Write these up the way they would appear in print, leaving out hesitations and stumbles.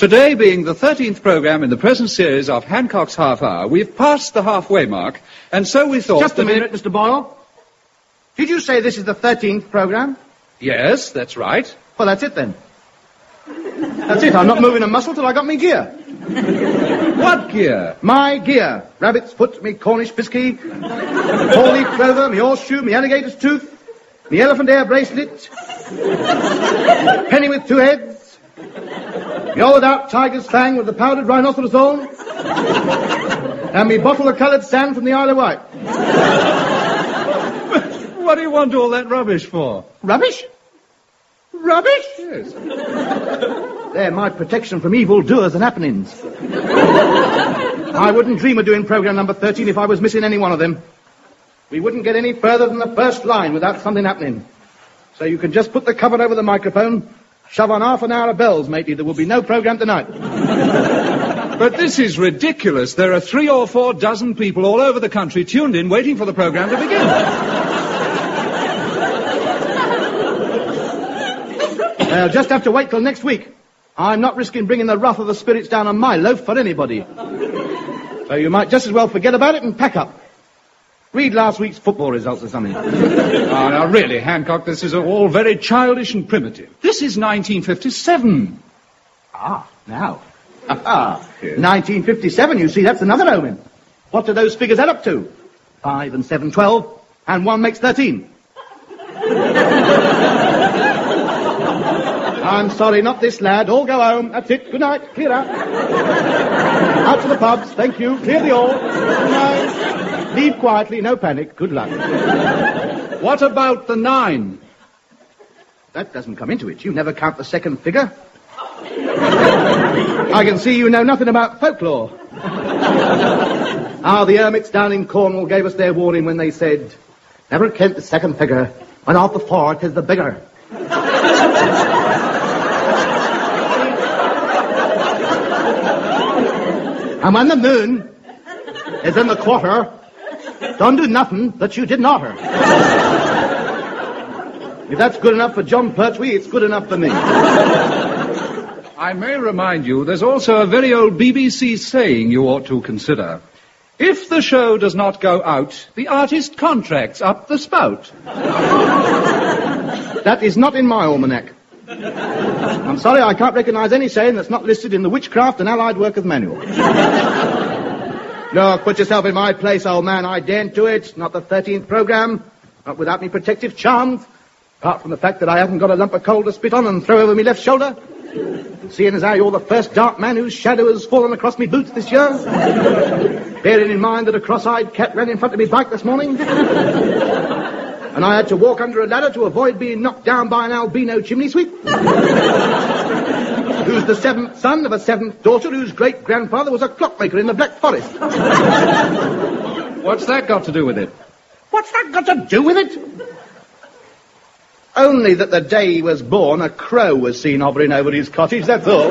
Today being the 13th programme in the present series of Hancock's Half Hour, we've passed the halfway mark, and so we thought... Just a minute, Mr. Boyle. Did you say this is the 13th programme? Yes, that's right. Well, that's it then. That's it. I'm not moving a muscle till I got me gear. What gear? My gear. Rabbit's foot, me Cornish biscuit, four-leaf clover, me horseshoe, me alligator's tooth, me elephant ear bracelet, penny with two heads, me hollowed-out tiger's fang with the powdered rhinoceros horn, and me bottle of coloured sand from the Isle of Wight. What do you want all that rubbish for? Rubbish? Rubbish? Yes. They're my protection from evil doers and happenings. I wouldn't dream of doing programme number 13 if I was missing any one of them. We wouldn't get any further than the first line without something happening. So you can just put the cover over the microphone, shove on half an hour of bells, matey. There will be no programme tonight. But this is ridiculous. There are 3 or 4 dozen people all over the country tuned in waiting for the programme to begin. They'll just have to wait till next week. I'm not risking bringing the wrath of the spirits down on my loaf for anybody. So you might just as well forget about it and pack up. Read last week's football results or something. Oh, now really, Hancock, this is all very childish and primitive. This is 1957. Ah, now. Yes. 1957, you see, that's another omen. What do those figures add up to? 5 and 7, 12, and 1 makes 13. I'm sorry, not this lad. All go home. That's it. Good night. Clear out. Out to the pubs. Thank you. Clear the hall. Good night. Leave quietly. No panic. Good luck. What about the 9? That doesn't come into it. You never count the second figure. I can see you know nothing about folklore. The hermits down in Cornwall gave us their warning when they said, never count the second figure, when off the 4 'tis the bigger. And when the moon is in the quarter, don't do nothing that you didn't order. If that's good enough for John Pertwee, it's good enough for me. I may remind you, there's also a very old BBC saying you ought to consider. If the show does not go out, the artist contracts up the spout. That is not in my almanac. I'm sorry, I can't recognise any saying that's not listed in the Witchcraft and Allied Workers Manual. Look, put yourself in my place, old man. I daren't do it. Not the 13th programme. Not without me protective charms. Apart from the fact that I haven't got a lump of coal to spit on and throw over me left shoulder. Seeing as how you're the first dark man whose shadow has fallen across me boots this year. Bearing in mind that a cross-eyed cat ran in front of me bike this morning. And I had to walk under a ladder to avoid being knocked down by an albino chimney sweep. Who's the 7th son of a 7th daughter whose great-grandfather was a clockmaker in the Black Forest. What's that got to do with it? What's that got to do with it? Only that the day he was born, a crow was seen hovering over his cottage, that's all.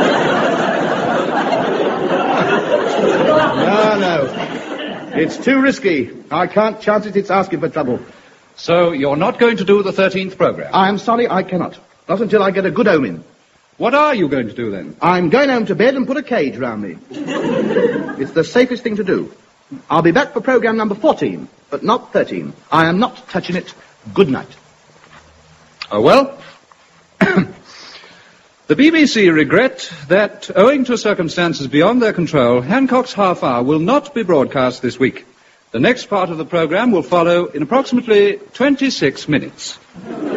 No. It's too risky. I can't chance it, it's asking for trouble. So you're not going to do the 13th programme? I'm sorry, I cannot. Not until I get a good omen. What are you going to do then? I'm going home to bed and put a cage round me. It's the safest thing to do. I'll be back for programme number 14, but not 13. I am not touching it. Good night. Oh, well, the BBC regret that, owing to circumstances beyond their control, Hancock's Half Hour will not be broadcast this week. The next part of the programme will follow in approximately 26 minutes.